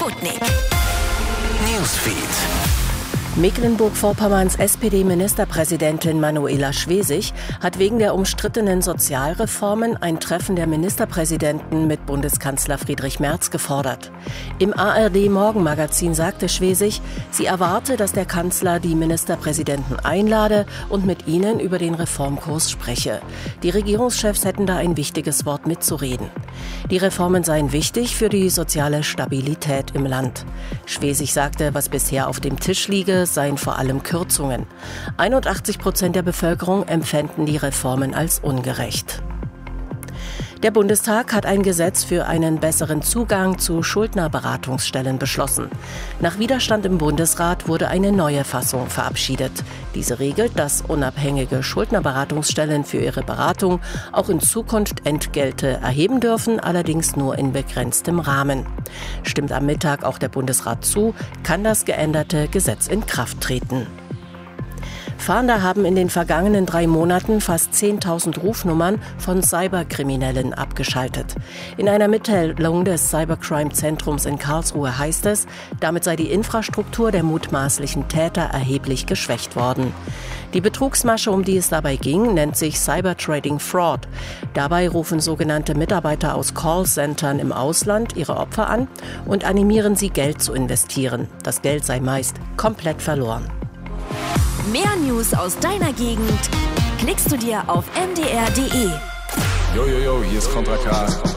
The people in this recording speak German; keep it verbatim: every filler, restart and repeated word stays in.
Sputnik Newsfeed. Mecklenburg-Vorpommerns S P D-Ministerpräsidentin Manuela Schwesig hat wegen der umstrittenen Sozialreformen ein Treffen der Ministerpräsidenten mit Bundeskanzler Friedrich Merz gefordert. Im A R D-Morgenmagazin sagte Schwesig, sie erwarte, dass der Kanzler die Ministerpräsidenten einlade und mit ihnen über den Reformkurs spreche. Die Regierungschefs hätten da ein wichtiges Wort mitzureden. Die Reformen seien wichtig für die soziale Stabilität im Land. Schwesig sagte, was bisher auf dem Tisch liege, seien vor allem Kürzungen. einundachtzig Prozent der Bevölkerung empfänden die Reformen als ungerecht. Der Bundestag hat ein Gesetz für einen besseren Zugang zu Schuldnerberatungsstellen beschlossen. Nach Widerstand im Bundesrat wurde eine neue Fassung verabschiedet. Diese regelt, dass unabhängige Schuldnerberatungsstellen für ihre Beratung auch in Zukunft Entgelte erheben dürfen, allerdings nur in begrenztem Rahmen. Stimmt am Mittag auch der Bundesrat zu, kann das geänderte Gesetz in Kraft treten. Fahnder haben in den vergangenen drei Monaten fast zehntausend Rufnummern von Cyberkriminellen abgeschaltet. In einer Mitteilung des Cybercrime-Zentrums in Karlsruhe heißt es, damit sei die Infrastruktur der mutmaßlichen Täter erheblich geschwächt worden. Die Betrugsmasche, um die es dabei ging, nennt sich Cybertrading Fraud. Dabei rufen sogenannte Mitarbeiter aus Callcentern im Ausland ihre Opfer an und animieren sie, Geld zu investieren. Das Geld sei meist komplett verloren. Mehr News aus deiner Gegend klickst du dir auf m d r punkt d e. Jojojo, hier ist Contra K.